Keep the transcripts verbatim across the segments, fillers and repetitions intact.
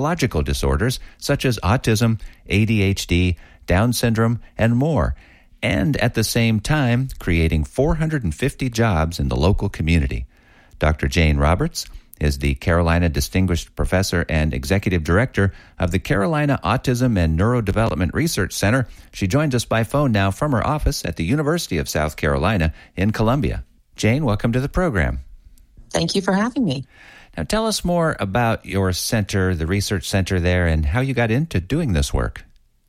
neurological disorders such as autism, A D H D, Down syndrome, and more, and at the same time creating four hundred fifty jobs in the local community. Doctor Jane Roberts is the Carolina Distinguished Professor and Executive Director of the Carolina Autism and Neurodevelopment Research Center. She joins us by phone now from her office at the University of South Carolina in Columbia. Jane, welcome to the program. Thank you for having me. Now tell us more about your center, the research center there, and how you got into doing this work.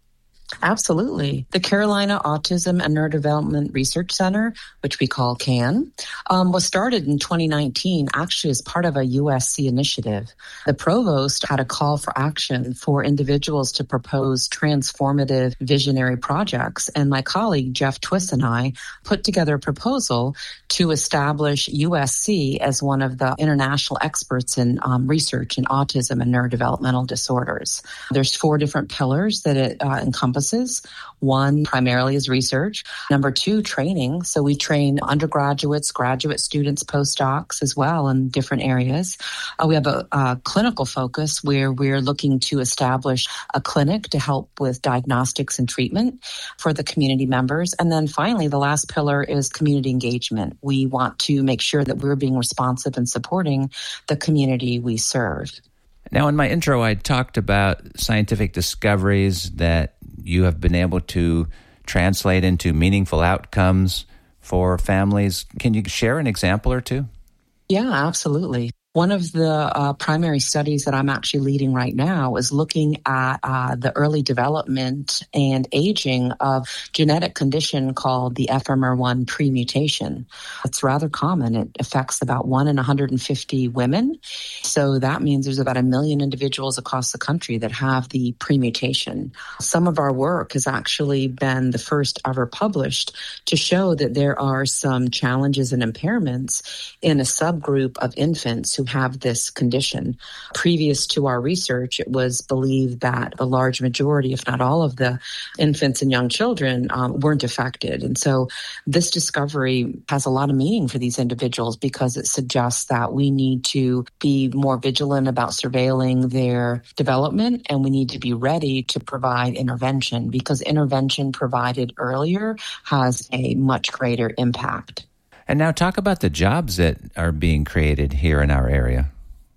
Absolutely. The Carolina Autism and Neurodevelopment Research Center, which we call CAN, um, was started in twenty nineteen, actually as part of a U S C initiative. The provost had a call for action for individuals to propose transformative visionary projects, and my colleague Jeff Twiss and I put together a proposal to establish U S C as one of the international experts in um, research in autism and neurodevelopmental disorders. There's four different pillars that it uh, encompasses. One primarily is research. Number two, training. So we train undergraduates, graduate students, postdocs as well in different areas. Uh, we have a, a clinical focus where we're looking to establish a clinic to help with diagnostics and treatment for the community members. And then finally, the last pillar is community engagement. We want to make sure that we're being responsive and supporting the community we serve. Now, in my intro, I talked about scientific discoveries that you have been able to translate into meaningful outcomes for families. Can you share an example or two? Yeah, absolutely. One of the uh, primary studies that I'm actually leading right now is looking at uh, the early development and aging of genetic condition called the F M R one premutation. It's rather common. It affects about one in one hundred fifty women. So that means there's about a million individuals across the country that have the premutation. Some of our work has actually been the first ever published to show that there are some challenges and impairments in a subgroup of infants who have this condition. Previous to our research, it was believed that a large majority, if not all of the infants and young children um, weren't affected. And so this discovery has a lot of meaning for these individuals because it suggests that we need to be more vigilant about surveilling their development, and we need to be ready to provide intervention because intervention provided earlier has a much greater impact. And now talk about the jobs that are being created here in our area.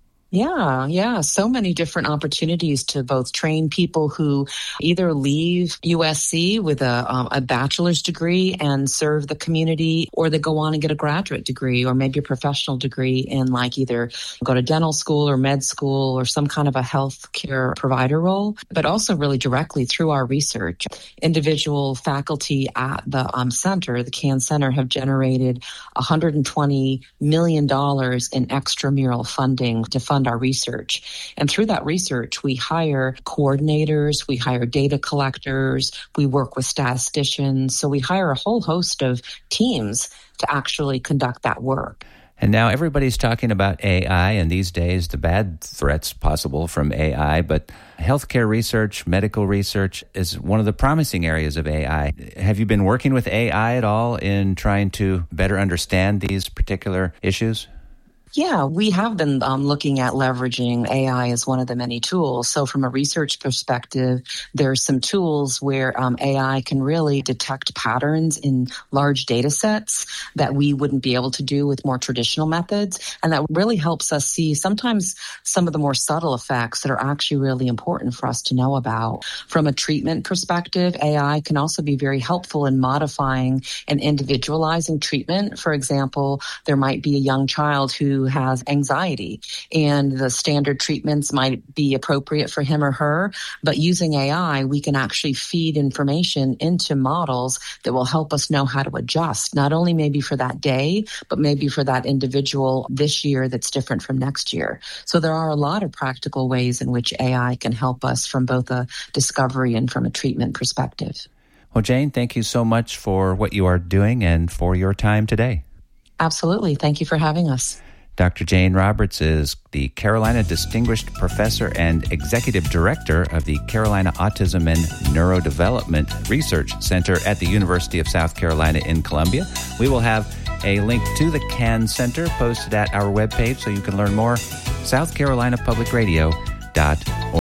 Yeah, yeah. So many different opportunities to both train people who either leave U S C with a, um, a bachelor's degree and serve the community, or they go on and get a graduate degree or maybe a professional degree in like either go to dental school or med school or some kind of a healthcare provider role, but also really directly through our research. Individual faculty at the um, center, the CAN Center, have generated one hundred twenty million dollars in extramural funding to fund our research. And through that research, we hire coordinators, we hire data collectors, we work with statisticians. So we hire a whole host of teams to actually conduct that work. And now everybody's talking about A I, and these days the bad threats possible from A I, but healthcare research, medical research is one of the promising areas of A I. Have you been working with A I at all in trying to better understand these particular issues? Yeah, we have been um, looking at leveraging A I as one of the many tools. So from a research perspective, there's some tools where um, A I can really detect patterns in large data sets that we wouldn't be able to do with more traditional methods. And that really helps us see sometimes some of the more subtle effects that are actually really important for us to know about. From a treatment perspective, A I can also be very helpful in modifying and individualizing treatment. For example, there might be a young child who has anxiety, and the standard treatments might be appropriate for him or her, but using A I, we can actually feed information into models that will help us know how to adjust, not only maybe for that day, but maybe for that individual this year that's different from next year. So there are a lot of practical ways in which A I can help us from both a discovery and from a treatment perspective. Well, Jane, thank you so much for what you are doing and for your time today. Absolutely. Thank you for having us. Doctor Jane Roberts is the Carolina Distinguished Professor and Executive Director of the Carolina Autism and Neurodevelopment Research Center at the University of South Carolina in Columbia. We will have a link to the CAN Center posted at our webpage so you can learn more, south carolina public radio dot org.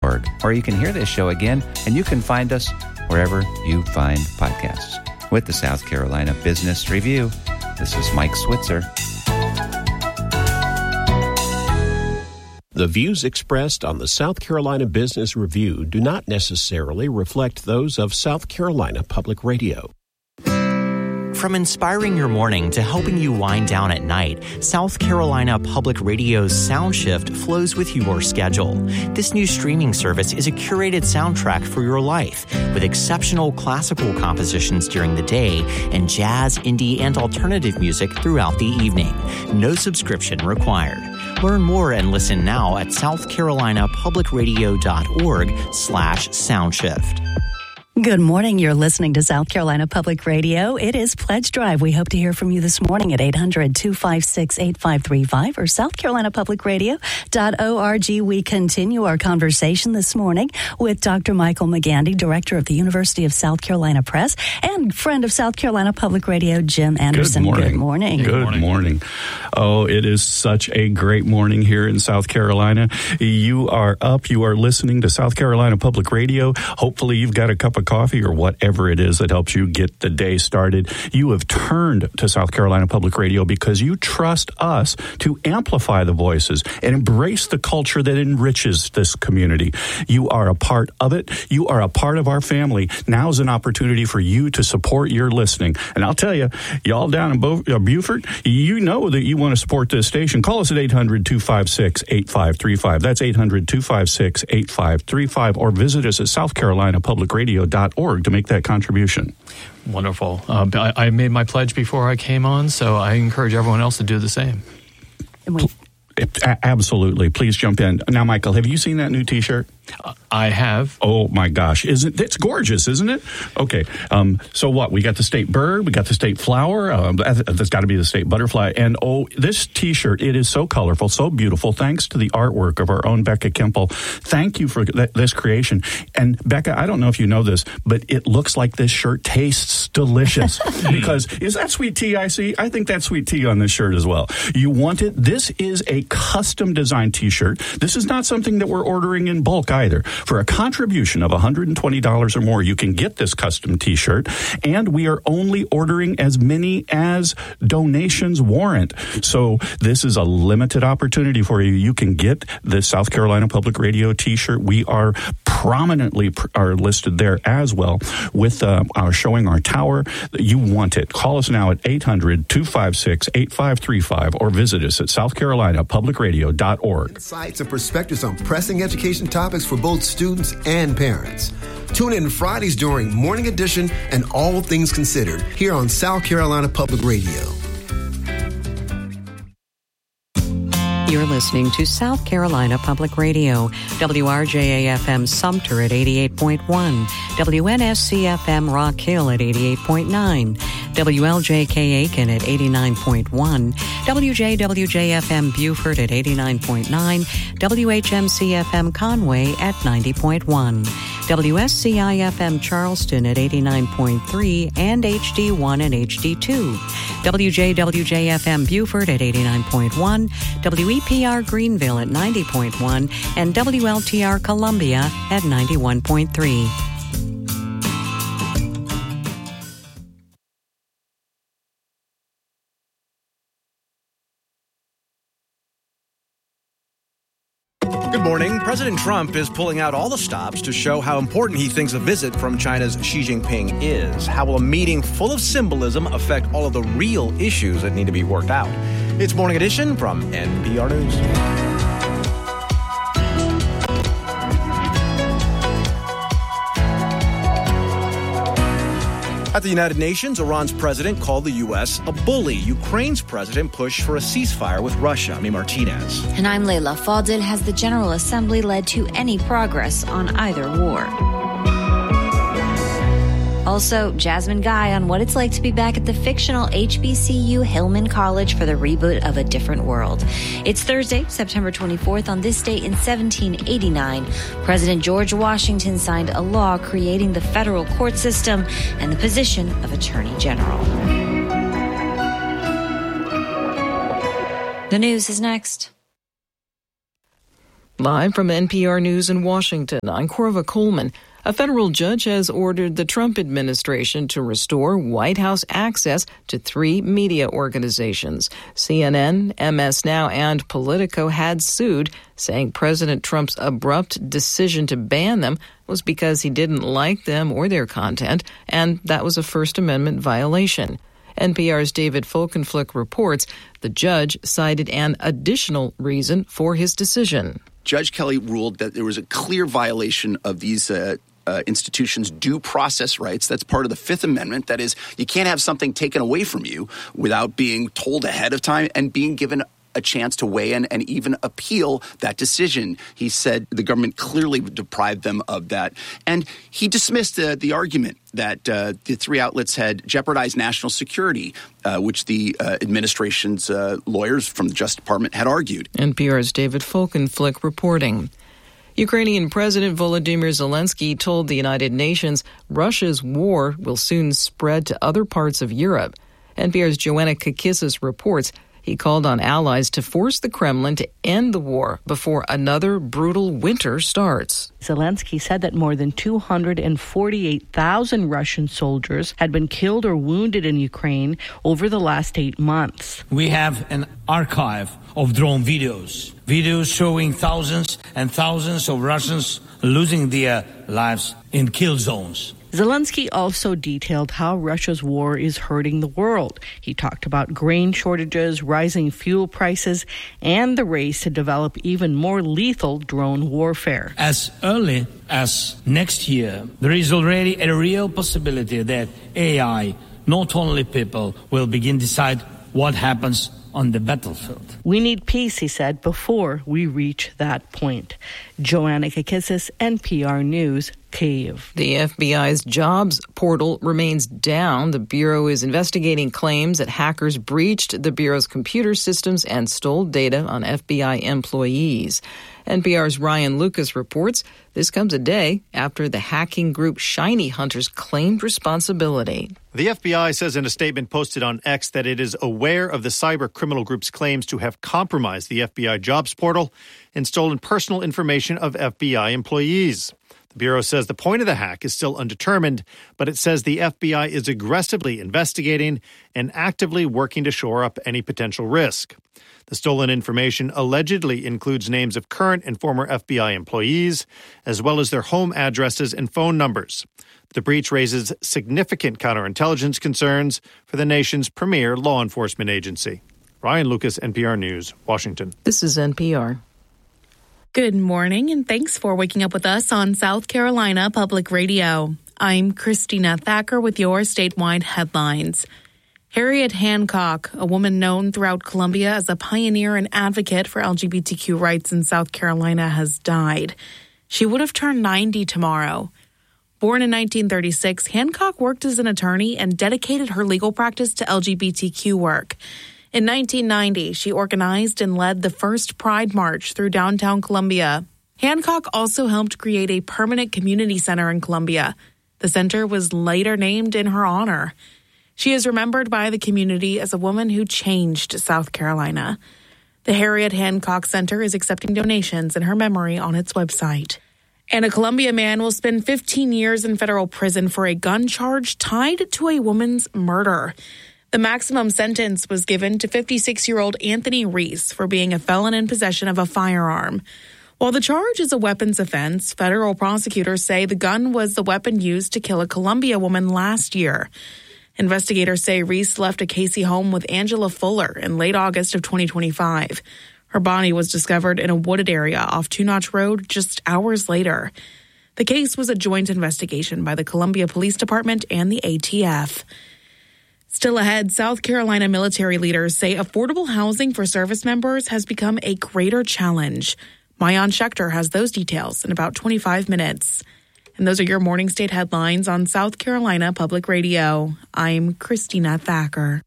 org, or you can hear this show again, and you can find us wherever you find podcasts. With the South Carolina Business Review, this is Mike Switzer. The views expressed on the South Carolina Business Review do not necessarily reflect those of South Carolina Public Radio. From inspiring your morning to helping you wind down at night, South Carolina Public Radio's SoundShift flows with your schedule. This new streaming service is a curated soundtrack for your life, with exceptional classical compositions during the day and jazz, indie, and alternative music throughout the evening. No subscription required. Learn more and listen now at southcarolinapublicradio.org slash soundshift. Good morning. You're listening to South Carolina Public Radio. It is Pledge Drive. We hope to hear from you this morning at eight hundred, two five six, eight five three five or south carolina public radio dot org. We continue our conversation this morning with Doctor Michael McGandy, Director of the University of South Carolina Press, and friend of South Carolina Public Radio, Jim Anderson. Good morning. Good morning. Good morning. morning. Oh, it is such a great morning here in South Carolina. You are up. You are listening to South Carolina Public Radio. Hopefully you've got a cup of coffee or whatever it is that helps you get the day started. You have turned to South Carolina Public Radio because you trust us to amplify the voices and embrace the culture that enriches this community. You are a part of it. You are a part of our family. Now's an opportunity for you to support your listening. And I'll tell you, y'all down in Bo- uh, Beaufort, you know that you want to support this station. Call us at eight hundred, two five six, eight five three five. That's eight hundred, two five six, eight five three five, or visit us at south carolina public radio dot org to make that contribution. Wonderful. Uh, I, I made my pledge before I came on, so I encourage everyone else to do the same. Absolutely. Please jump in. Now, Michael, have you seen that new T-shirt? Uh, I have. Oh, my gosh. Isn't it's gorgeous, isn't it? Okay. Um, so what? We got the state bird. We got the state flower. Um, that's got to be the state butterfly. And, oh, this T-shirt, it is so colorful, so beautiful, thanks to the artwork of our own Becca Kemple. Thank you for th- this creation. And, Becca, I don't know if you know this, but it looks like this shirt tastes delicious. Because, is that sweet tea I see? I think that's sweet tea on this shirt as well. You want it? This is a custom designed T-shirt. This is not something that we're ordering in bulk either. For a contribution of one hundred twenty dollars or more, you can get this custom T-shirt, and we are only ordering as many as donations warrant. So this is a limited opportunity for you. You can get the South Carolina Public Radio T-shirt. We are prominently pr- are listed there as well with uh, our showing our tower. You want it. Call us now at eight hundred, two five six, eight five three five or visit us at south carolina public radio dot org. Insights and perspectives on pressing education topics for both students and parents. Tune in Fridays during Morning Edition and All Things Considered here on South Carolina Public Radio. You're listening to South Carolina Public Radio, W R J A F M Sumter at eighty-eight point one, W N S C F M Rock Hill at eighty-eight point nine, W L J K Aiken at eighty-nine point one, W J W J F M Beaufort at eighty-nine point nine, W H M C F M Conway at ninety point one, W S C I F M Charleston at eighty-nine point three and H D one and H D two, W J W J F M Beaufort at eighty-nine point one, W E P R Greenville at ninety point one, and W L T R Columbia at ninety-one point three. Good morning. President Trump is pulling out all the stops to show how important he thinks a visit from China's Xi Jinping is. How will a meeting full of symbolism affect all of the real issues that need to be worked out? It's Morning Edition from N P R News. At the United Nations, Iran's president called the U S a bully. Ukraine's president pushed for a ceasefire with Russia. Amy Martinez. And I'm Layla Fadil. Has the General Assembly led to any progress on either war? Also, Jasmine Guy on what it's like to be back at the fictional H B C U Hillman College for the reboot of A Different World. It's Thursday, September twenty-fourth. On this date in seventeen eighty-nine, President George Washington signed a law creating the federal court system and the position of Attorney General. The news is next. Live from N P R News in Washington, I'm Corva Coleman. A federal judge has ordered the Trump administration to restore White House access to three media organizations. C N N, M S Now, and Politico had sued, saying President Trump's abrupt decision to ban them was because he didn't like them or their content, and that was a First Amendment violation. N P R's David Folkenflik reports the judge cited an additional reason for his decision. Judge Kelly ruled that there was a clear violation of these uh, uh, institutions' due process rights. That's part of the Fifth Amendment. That is, you can't have something taken away from you without being told ahead of time and being given a chance to weigh in and even appeal that decision. He said the government clearly deprived them of that. And he dismissed uh, the argument that uh, the three outlets had jeopardized national security, uh, which the uh, administration's uh, lawyers from the Justice Department had argued. N P R's David Folkenflik reporting. Ukrainian President Volodymyr Zelensky told the United Nations Russia's war will soon spread to other parts of Europe. N P R's Joanna Kakissis reports he called on allies to force the Kremlin to end the war before another brutal winter starts. Zelensky said that more than two hundred forty-eight thousand Russian soldiers had been killed or wounded in Ukraine over the last eight months. We have an archive of drone videos, videos showing thousands and thousands of Russians losing their lives in kill zones. Zelensky also detailed how Russia's war is hurting the world. He talked about grain shortages, rising fuel prices, and the race to develop even more lethal drone warfare. As early as next year, there is already a real possibility that A I, not only people, will begin to decide what happens on the battlefield. We need peace, he said, before we reach that point. Joanna Kakissis, N P R News, Kyiv. The F B I's jobs portal remains down. The Bureau is investigating claims that hackers breached the Bureau's computer systems and stole data on F B I employees. N P R's Ryan Lucas reports this comes a day after the hacking group Shiny Hunters claimed responsibility. The F B I says in a statement posted on X that it is aware of the cyber criminal group's claims to have compromised the F B I jobs portal and stolen personal information of F B I employees. The Bureau says the point of the hack is still undetermined, but it says the F B I is aggressively investigating and actively working to shore up any potential risk. The stolen information allegedly includes names of current and former F B I employees, as well as their home addresses and phone numbers. The breach raises significant counterintelligence concerns for the nation's premier law enforcement agency. Ryan Lucas, N P R News, Washington. This is N P R. Good morning, and thanks for waking up with us on South Carolina Public Radio. I'm Christina Thacker with your statewide headlines. Harriet Hancock, a woman known throughout Columbia as a pioneer and advocate for L G B T Q rights in South Carolina, has died. She would have turned ninety tomorrow. Born in nineteen thirty-six, Hancock worked as an attorney and dedicated her legal practice to L G B T Q work. In nineteen ninety, she organized and led the first Pride March through downtown Columbia. Hancock also helped create a permanent community center in Columbia. The center was later named in her honor. She is remembered by the community as a woman who changed South Carolina. The Harriet Hancock Center is accepting donations in her memory on its website. And a Columbia man will spend fifteen years in federal prison for a gun charge tied to a woman's murder. The maximum sentence was given to fifty-six-year-old Anthony Reese for being a felon in possession of a firearm. While the charge is a weapons offense, federal prosecutors say the gun was the weapon used to kill a Columbia woman last year. Investigators say Reese left a Casey home with Angela Fuller in late August of twenty twenty-five. Her body was discovered in a wooded area off Two Notch Road just hours later. The case was a joint investigation by the Columbia Police Department and the A T F. Still ahead, South Carolina military leaders say affordable housing for service members has become a greater challenge. Mayan Schechter has those details in about twenty-five minutes. And those are your Morning State headlines on South Carolina Public Radio. I'm Christina Thacker.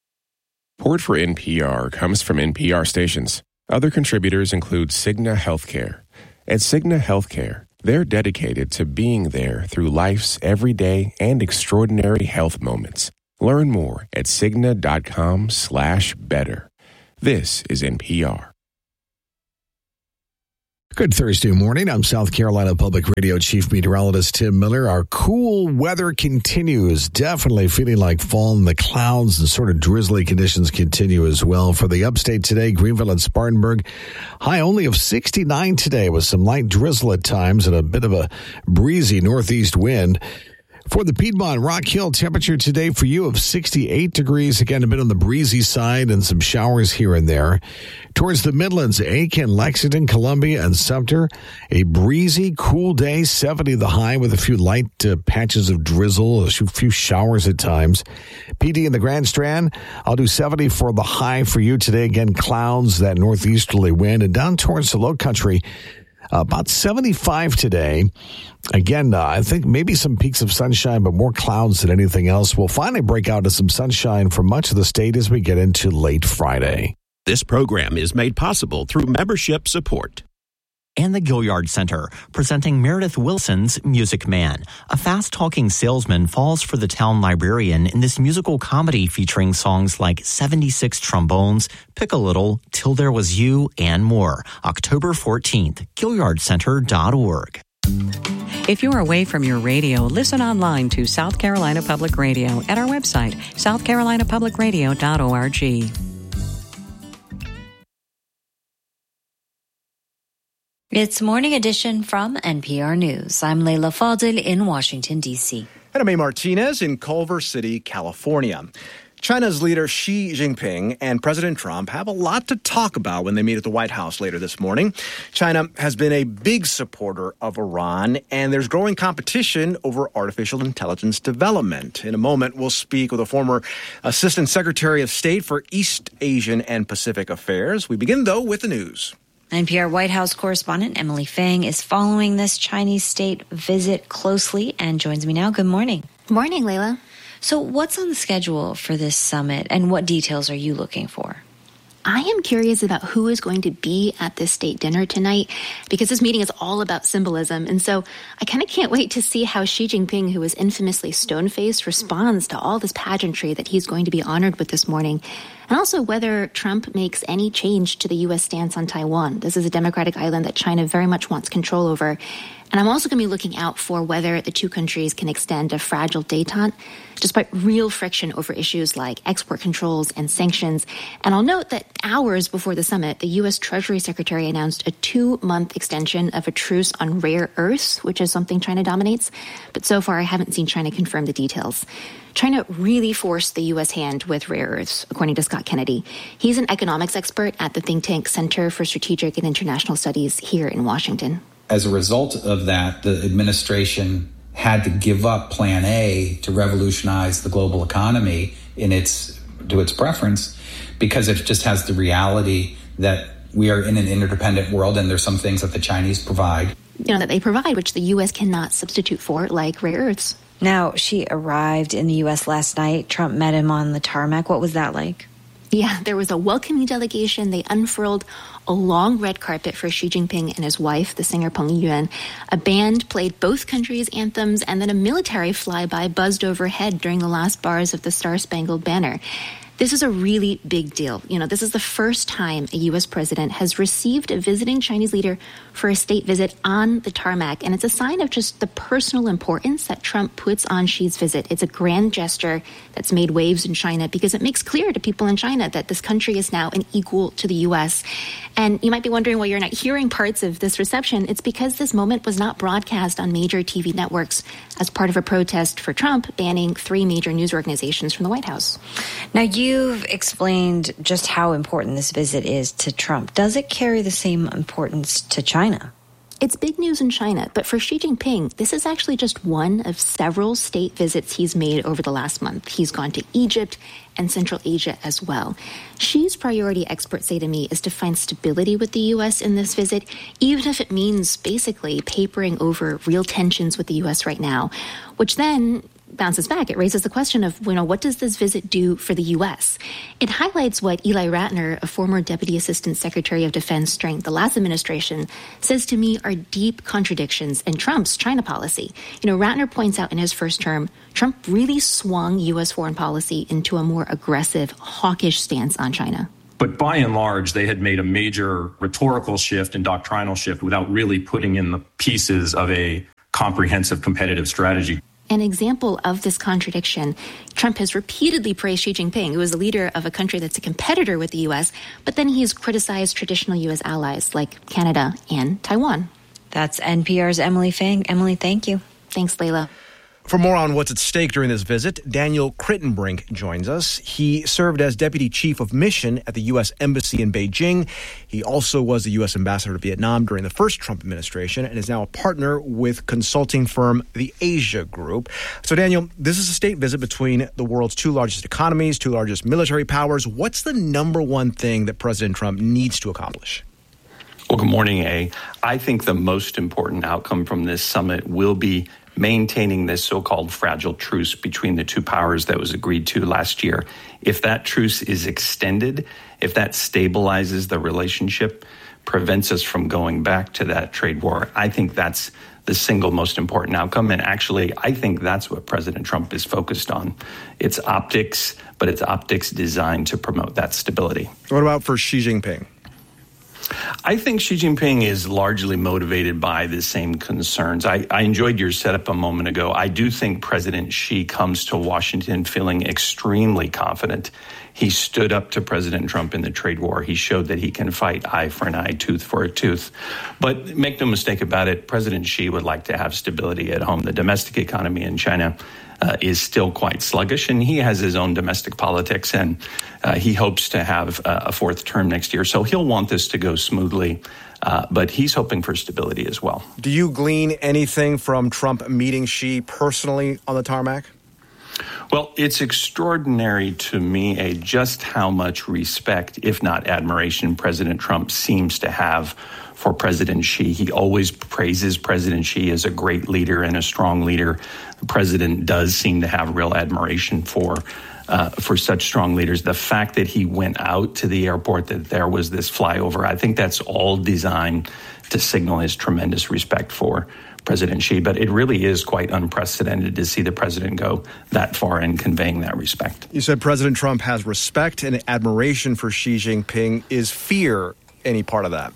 Support for N P R comes from N P R stations. Other contributors include Cigna Healthcare. At Cigna Healthcare, they're dedicated to being there through life's everyday and extraordinary health moments. Learn more at Cigna.com slash better. This is N P R. Good Thursday morning. I'm South Carolina Public Radio Chief Meteorologist Tim Miller. Our cool weather continues. Definitely feeling like fall, and the clouds and sort of drizzly conditions continue as well. For the upstate today, Greenville and Spartanburg, high only of sixty-nine today with some light drizzle at times and a bit of a breezy northeast wind. For the Piedmont Rock Hill, temperature today for you of sixty-eight degrees. Again, a bit on the breezy side and some showers here and there. Towards the Midlands, Aiken, Lexington, Columbia, and Sumter, a breezy, cool day, seventy the high with a few light uh, patches of drizzle, a few showers at times. P D in the Grand Strand, I'll do seventy for the high for you today. Again, clouds, that northeasterly wind, and down towards the low country, Uh, about seventy-five today. Again, uh, I think maybe some peaks of sunshine, but more clouds than anything else. We'll finally break out into some sunshine for much of the state as we get into late Friday. This program is made possible through membership support. And the Gilliard Center, presenting Meredith Wilson's Music Man. A fast-talking salesman falls for the town librarian in this musical comedy featuring songs like seventy-six Trombones, Pick a Little, Till There Was You, and more. October fourteenth, Gilliard Center dot org. If you're away from your radio, listen online to South Carolina Public Radio at our website, south carolina public radio dot org. It's Morning Edition from N P R News. I'm Layla Fadil in Washington, D C. And I'm A. Martinez in Culver City, California. China's leader Xi Jinping and President Trump have a lot to talk about when they meet at the White House later this morning. China has been a big supporter of Iran, and there's growing competition over artificial intelligence development. In a moment, we'll speak with a former Assistant Secretary of State for East Asian and Pacific Affairs. We begin, though, with the news. N P R White House correspondent Emily Fang is following this Chinese state visit closely and joins me now. Good morning. Morning, Layla. So what's on the schedule for this summit, and what details are you looking for? I am curious about who is going to be at this state dinner tonight, because this meeting is all about symbolism. And so I kind of can't wait to see how Xi Jinping, who is infamously stone-faced, responds to all this pageantry that he's going to be honored with this morning. And also whether Trump makes any change to the U S stance on Taiwan. This is a democratic island that China very much wants control over. And I'm also going to be looking out for whether the two countries can extend a fragile détente, despite real friction over issues like export controls and sanctions. And I'll note that hours before the summit, the U S Treasury Secretary announced a two-month extension of a truce on rare earths, which is something China dominates. But so far, I haven't seen China confirm the details. China really forced the U S hand with rare earths, according to Scott Kennedy. He's an economics expert at the think tank Center for Strategic and International Studies here in Washington. As a result of that, the administration had to give up Plan A to revolutionize the global economy in its to its preference, because it just has the reality that we are in an interdependent world and there's some things that the Chinese provide. You know, that they provide, which the U S cannot substitute for, like rare earths. Now, Xi arrived in the U S last night. Trump met him on the tarmac. What was that like? Yeah, there was a welcoming delegation. They unfurled a long red carpet for Xi Jinping and his wife, the singer Peng Yuan. A band played both countries' anthems, and then a military flyby buzzed overhead during the last bars of the Star-Spangled Banner. This is a really big deal. You know, this is the first time a U S president has received a visiting Chinese leader for a state visit on the tarmac. And it's a sign of just the personal importance that Trump puts on Xi's visit. It's a grand gesture that's made waves in China because it makes clear to people in China that this country is now an equal to the U S. And you might be wondering why you're not hearing parts of this reception. It's because this moment was not broadcast on major T V networks as part of a protest for Trump banning three major news organizations from the White House. Now, you've explained just how important this visit is to Trump. Does it carry the same importance to China? It's big news in China, but for Xi Jinping, this is actually just one of several state visits he's made over the last month. He's gone to Egypt and Central Asia as well. Xi's priority, experts say to me, is to find stability with the U S in this visit, even if it means basically papering over real tensions with the U S right now, which then bounces back. It raises the question of, you know, what does this visit do for the U S? It highlights what Eli Ratner, a former Deputy Assistant Secretary of Defense during the last administration, says to me are deep contradictions in Trump's China policy. You know, Ratner points out in his first term, Trump really swung U S foreign policy into a more aggressive, hawkish stance on China. But by and large, they had made a major rhetorical shift and doctrinal shift without really putting in the pieces of a comprehensive competitive strategy. An example of this contradiction, Trump has repeatedly praised Xi Jinping, who is the leader of a country that's a competitor with the U S, but then he's criticized traditional U S allies like Canada and Taiwan. That's N P R's Emily Fang. Emily, thank you. Thanks, Layla. For more on what's at stake during this visit, Daniel Crittenbrink joins us. He served as Deputy Chief of Mission at the U S Embassy in Beijing. He also was the U S Ambassador to Vietnam during the first Trump administration and is now a partner with consulting firm the Asia Group. So, Daniel, this is a state visit between the world's two largest economies, two largest military powers. What's the number one thing that President Trump needs to accomplish? Well, good morning, A. I think the most important outcome from this summit will be maintaining this so-called fragile truce between the two powers that was agreed to last year. If that truce is extended, if that stabilizes the relationship, prevents us from going back to that trade war, I think that's the single most important outcome. And actually, I think that's what President Trump is focused on. It's optics, but it's optics designed to promote that stability. What about for Xi Jinping? I think Xi Jinping is largely motivated by the same concerns. I, I enjoyed your setup a moment ago. I do think President Xi comes to Washington feeling extremely confident. He stood up to President Trump in the trade war. He showed that he can fight eye for an eye, tooth for a tooth. But make no mistake about it, President Xi would like to have stability at home. The domestic economy in China Uh, is still quite sluggish, and he has his own domestic politics, and uh, he hopes to have uh, a fourth term next year. So he'll want this to go smoothly, uh, but he's hoping for stability as well. Do you glean anything from Trump meeting Xi personally on the tarmac? Well, it's extraordinary to me a just how much respect, if not admiration, President Trump seems to have for President Xi. He always praises President Xi as a great leader and a strong leader. The president does seem to have real admiration for uh, for such strong leaders. The fact that he went out to the airport, that there was this flyover, I think that's all designed to signal his tremendous respect for President Xi. But it really is quite unprecedented to see the president go that far in conveying that respect. You said President Trump has respect and admiration for Xi Jinping. Is fear any part of that?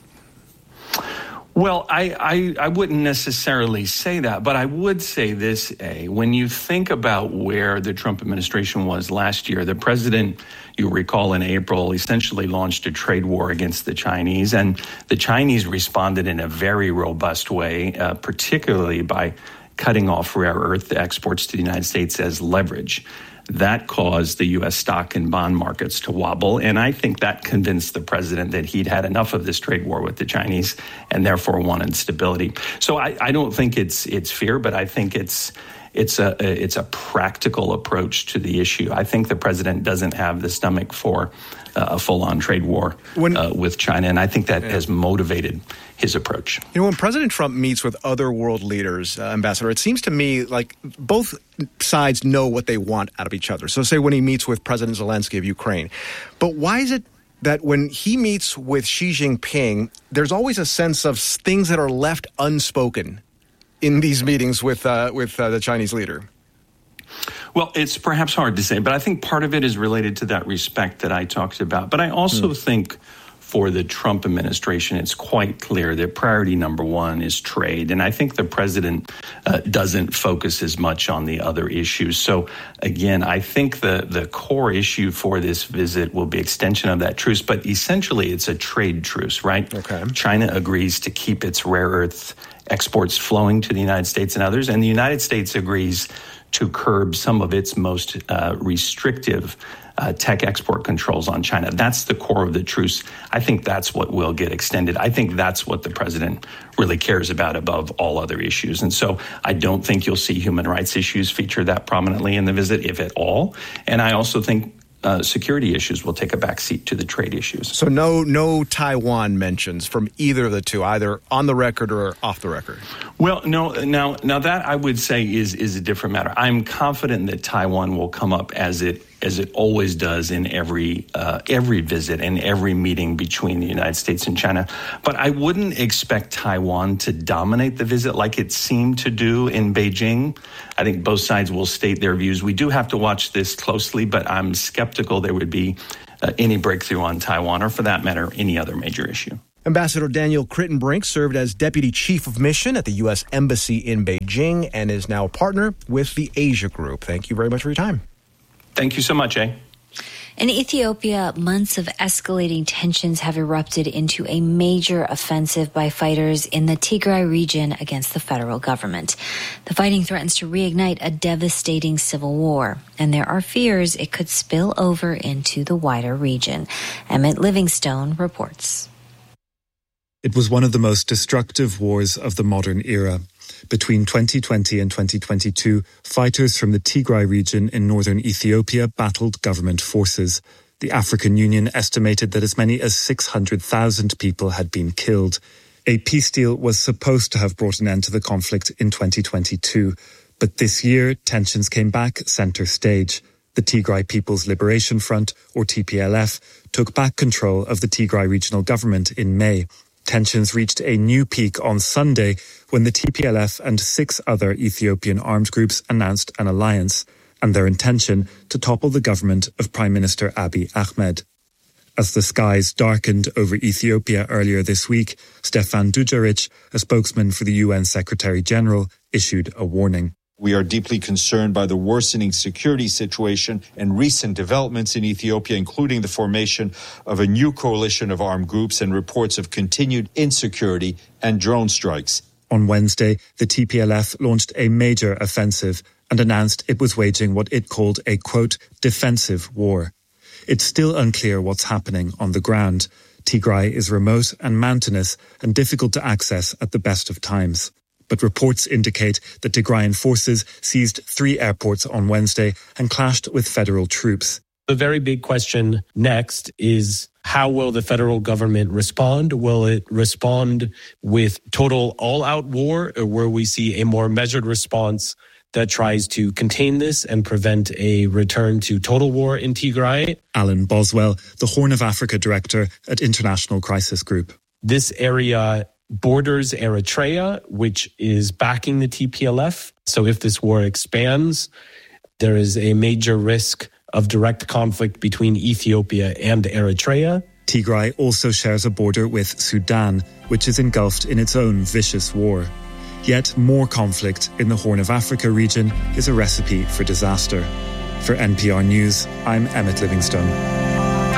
Well, I, I, I wouldn't necessarily say that, but I would say this, A. When you think about where the Trump administration was last year, the president, you recall in April, essentially launched a trade war against the Chinese, and the Chinese responded in a very robust way, uh, particularly by cutting off rare earth exports to the United States as leverage. That caused the U S stock and bond markets to wobble. And I think that convinced the president that he'd had enough of this trade war with the Chinese and therefore wanted stability. So I, I don't think it's it's fear, but I think it's it's a it's a practical approach to the issue. I think the president doesn't have the stomach for uh, a full-on trade war when, uh, with China. And I think that yeah. has motivated his approach. You know, when President Trump meets with other world leaders, uh, Ambassador, it seems to me like both sides know what they want out of each other. So say when he meets with President Zelensky of Ukraine. But why is it that when he meets with Xi Jinping, there's always a sense of things that are left unspoken in these meetings with uh, with uh, the Chinese leader? Well, it's perhaps hard to say, but I think part of it is related to that respect that I talked about. But I also hmm. think for the Trump administration, it's quite clear that priority number one is trade. And I think the president uh, doesn't focus as much on the other issues. So, again, I think the, the core issue for this visit will be extension of that truce. But essentially, it's a trade truce, right? Okay. China agrees to keep its rare earth exports flowing to the United States and others. And the United States agrees to curb some of its most uh, restrictive Uh, tech export controls on China. That's the core of the truce. I think that's what will get extended. I think that's what the president really cares about above all other issues. And so I don't think you'll see human rights issues feature that prominently in the visit, if at all. And I also think uh, security issues will take a backseat to the trade issues. So no, no Taiwan mentions from either of the two, either on the record or off the record? Well, no, now, now that I would say is, is a different matter. I'm confident that Taiwan will come up as it as it always does in every uh, every visit and every meeting between the United States and China. But I wouldn't expect Taiwan to dominate the visit like it seemed to do in Beijing. I think both sides will state their views. We do have to watch this closely, but I'm skeptical there would be uh, any breakthrough on Taiwan, or for that matter, any other major issue. Ambassador Daniel Crittenbrink served as Deputy Chief of Mission at the U S Embassy in Beijing and is now a partner with the Asia Group. Thank you very much for your time. Thank you so much, eh? In Ethiopia, months of escalating tensions have erupted into a major offensive by fighters in the Tigray region against the federal government. The fighting threatens to reignite a devastating civil war, and there are fears it could spill over into the wider region. Emmett Livingstone reports. It was one of the most destructive wars of the modern era. Between twenty twenty and twenty twenty-two, fighters from the Tigray region in northern Ethiopia battled government forces. The African Union estimated that as many as six hundred thousand people had been killed. A peace deal was supposed to have brought an end to the conflict in twenty twenty-two. But this year, tensions came back center stage. The Tigray People's Liberation Front, or T P L F, took back control of the Tigray regional government in May. Tensions reached a new peak on Sunday when the T P L F and six other Ethiopian armed groups announced an alliance and their intention to topple the government of Prime Minister Abiy Ahmed. As the skies darkened over Ethiopia earlier this week, Stefan Dujarric, a spokesman for the U N Secretary-General, issued a warning. We are deeply concerned by the worsening security situation and recent developments in Ethiopia, including the formation of a new coalition of armed groups and reports of continued insecurity and drone strikes. On Wednesday, the T P L F launched a major offensive and announced it was waging what it called a, quote, defensive war. It's still unclear what's happening on the ground. Tigray is remote and mountainous and difficult to access at the best of times. But reports indicate that Tigrayan forces seized three airports on Wednesday and clashed with federal troops. The very big question next is, how will the federal government respond? Will it respond with total all-out war, or will we see a more measured response that tries to contain this and prevent a return to total war in Tigray? Alan Boswell, the Horn of Africa director at International Crisis Group. This area borders Eritrea, which is backing the T P L F. So if this war expands, there is a major risk of direct conflict between Ethiopia and Eritrea. Tigray also shares a border with Sudan, which is engulfed in its own vicious war. Yet more conflict in the Horn of Africa region is a recipe for disaster. For N P R News, I'm Emmett Livingstone.